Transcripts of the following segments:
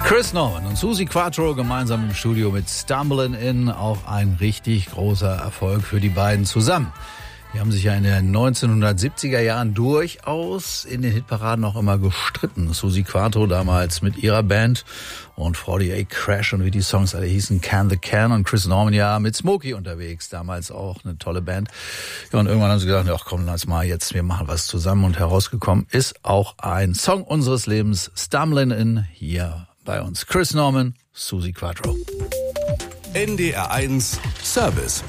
Chris Norman und Suzi Quatro gemeinsam im Studio mit Stumbling In, auch ein richtig großer Erfolg für die beiden zusammen. Die haben sich ja in den 1970er Jahren durchaus in den Hitparaden auch immer gestritten. Suzi Quatro damals mit ihrer Band und 48 Crash und wie die Songs alle hießen, Can the Can, und Chris Norman ja mit Smokey unterwegs, damals auch eine tolle Band. Ja, und irgendwann haben sie gesagt, ach komm, lass mal jetzt, wir machen was zusammen, und herausgekommen ist auch ein Song unseres Lebens, Stumbling In, hier bei uns. Chris Norman, Suzi Quatro. NDR1 Service.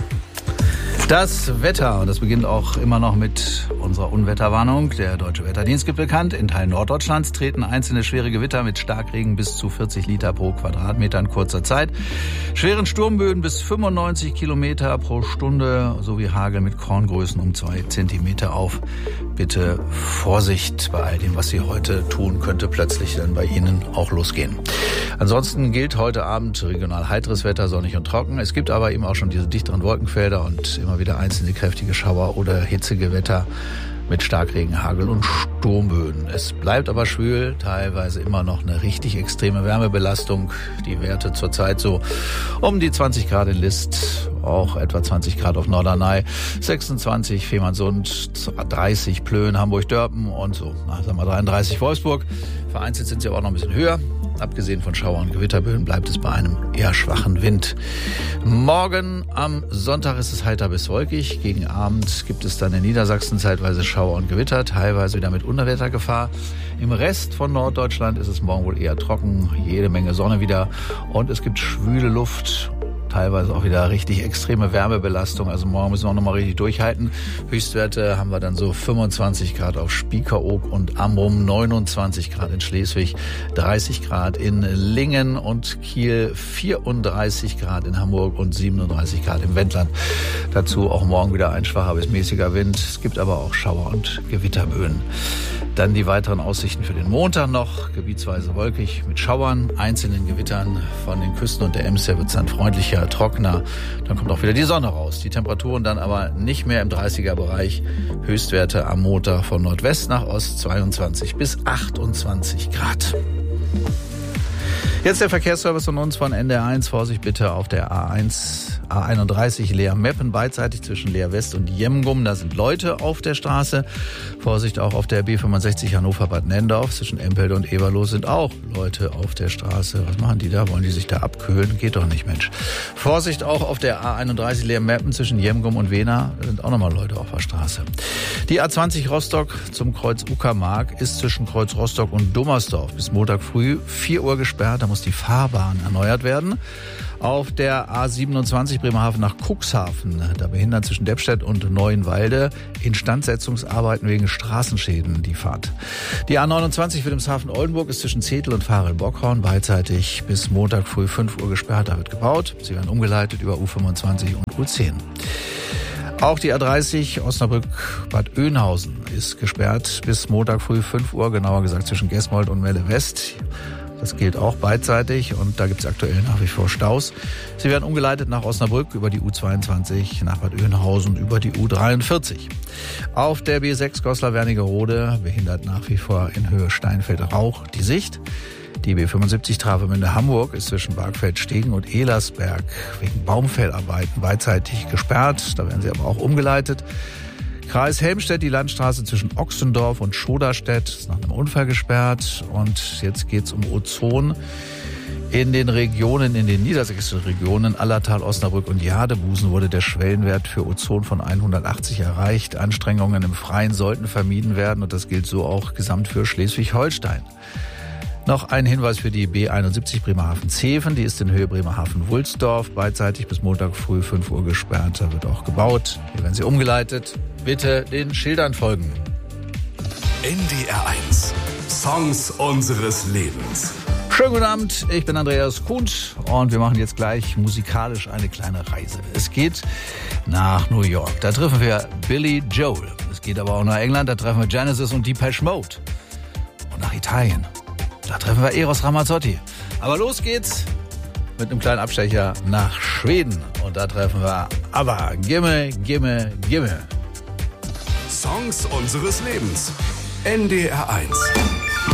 Das Wetter, und das beginnt auch immer noch mit unserer Unwetterwarnung. Der Deutsche Wetterdienst gibt bekannt, in Teilen Norddeutschlands treten einzelne schwere Gewitter mit Starkregen bis zu 40 Liter pro Quadratmeter in kurzer Zeit, schweren Sturmböen bis 95 Kilometer pro Stunde sowie Hagel mit Korngrößen um 2 Zentimeter auf. Bitte Vorsicht bei all dem, was Sie heute tun, könnte plötzlich dann bei Ihnen auch losgehen. Ansonsten gilt heute Abend regional heiteres Wetter, sonnig und trocken. Es gibt aber eben auch schon diese dichteren Wolkenfelder und immer wieder einzelne kräftige Schauer oder Hitzegewitter mit Starkregen, Hagel und Sturmböen. Es bleibt aber schwül, teilweise immer noch eine richtig extreme Wärmebelastung. Die Werte zurzeit so um die 20 Grad in List, auch etwa 20 Grad auf Norderney, 26 Fehmarnsund, 30 Plön, Hamburg-Dörpen und so, sagen wir 33 Wolfsburg. Vereinzelt sind sie aber auch noch ein bisschen höher. Abgesehen von Schauer- und Gewitterböen bleibt es bei einem eher schwachen Wind. Morgen am Sonntag ist es heiter bis wolkig. Gegen Abend gibt es dann in Niedersachsen zeitweise Schauer und Gewitter, teilweise wieder mit Unwettergefahr. Im Rest von Norddeutschland ist es morgen wohl eher trocken, jede Menge Sonne wieder, und es gibt schwüle Luft. Teilweise auch wieder richtig extreme Wärmebelastung. Also morgen müssen wir auch nochmal richtig durchhalten. Höchstwerte haben wir dann so 25 Grad auf Spiekeroog und Amrum, 29 Grad in Schleswig, 30 Grad in Lingen und Kiel, 34 Grad in Hamburg und 37 Grad im Wendland. Dazu auch morgen wieder ein schwacher bis mäßiger Wind. Es gibt aber auch Schauer- und Gewitterböen. Dann die weiteren Aussichten für den Montag noch. Gebietsweise wolkig mit Schauern, einzelnen Gewittern. Von den Küsten und der Ems her wird es dann freundlicher, trockener. Dann kommt auch wieder die Sonne raus. Die Temperaturen dann aber nicht mehr im 30er-Bereich. Höchstwerte am Montag von Nordwest nach Ost 22 bis 28 Grad. Jetzt der Verkehrsservice von uns von NDR1. Vorsicht bitte auf der A31 Leer-Meppen, beidseitig zwischen Leer West und Jemgum. Da sind Leute auf der Straße. Vorsicht auch auf der B65 Hannover-Bad Nendorf. Zwischen Empelde und Eberloh sind auch Leute auf der Straße. Was machen die da? Wollen die sich da abkühlen? Geht doch nicht, Mensch. Vorsicht auch auf der A31 Leer-Meppen zwischen Jemgum und Wena. Da sind auch nochmal Leute auf der Straße. Die A20 Rostock zum Kreuz Uckermark ist zwischen Kreuz Rostock und Dummersdorf bis Montag früh 4 Uhr gesperrt. Da muss die Fahrbahn erneuert werden. Auf der A27 Bremerhaven nach Cuxhaven, da behindern zwischen Deppstedt und Neuenwalde Instandsetzungsarbeiten wegen Straßenschäden die Fahrt. Die A29 Wilhelmshaven-Oldenburg ist zwischen Zetel und Varel-Bockhorn beidseitig bis Montag früh 5 Uhr gesperrt. Da wird gebaut. Sie werden umgeleitet über U25 und U10. Auch die A30 Osnabrück-Bad Oeynhausen ist gesperrt bis Montag früh 5 Uhr, genauer gesagt zwischen Gesmold und Melle West. Das gilt auch beidseitig und da gibt es aktuell nach wie vor Staus. Sie werden umgeleitet nach Osnabrück über die U22, nach Bad Oeynhausen über die U43. Auf der B6 Goslar-Wernigerode behindert nach wie vor in Höhe Steinfeld-Rauch die Sicht. Die B75 Travemünde Hamburg ist zwischen Bargfeld-Stegen und Ehlersberg wegen Baumfellarbeiten beidseitig gesperrt. Da werden sie aber auch umgeleitet. Kreis Helmstedt, die Landstraße zwischen Ochsendorf und Schoderstedt ist nach einem Unfall gesperrt. Und jetzt geht's um Ozon. In den Regionen, in den niedersächsischen Regionen Allertal, Osnabrück und Jadebusen wurde der Schwellenwert für Ozon von 180 erreicht. Anstrengungen im Freien sollten vermieden werden und das gilt so auch gesamt für Schleswig-Holstein. Noch ein Hinweis für die B71 Bremerhaven-Zeven. Die ist in Höhe Bremerhaven-Wulsdorf beidseitig bis Montag früh 5 Uhr gesperrt. Da wird auch gebaut. Hier werden sie umgeleitet. Bitte den Schildern folgen. NDR1. Songs unseres Lebens. Schönen guten Abend, ich bin Andreas Kuhnt und wir machen jetzt gleich musikalisch eine kleine Reise. Es geht nach New York. Da treffen wir Billy Joel. Es geht aber auch nach England. Da treffen wir Genesis und Depeche Mode. Und nach Italien. Da treffen wir Eros Ramazzotti. Aber los geht's mit einem kleinen Abstecher nach Schweden. Und da treffen wir ABBA. Gimme, gimme, gimme. Songs unseres Lebens. NDR1.